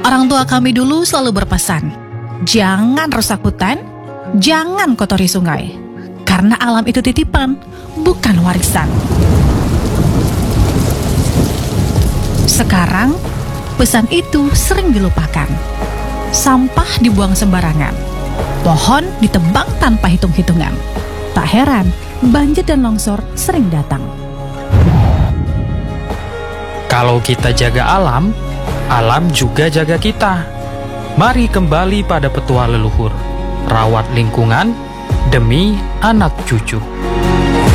Orang tua kami dulu selalu berpesan, jangan rusak hutan, jangan kotori sungai, karena alam itu titipan, bukan warisan. Sekarang, pesan itu sering dilupakan. Sampah dibuang sembarangan, pohon ditebang tanpa hitung-hitungan. Tak heran, banjir dan longsor sering datang. Kalau kita jaga alam, alam juga jaga kita. Mari kembali pada petua leluhur, rawat lingkungan demi anak cucu.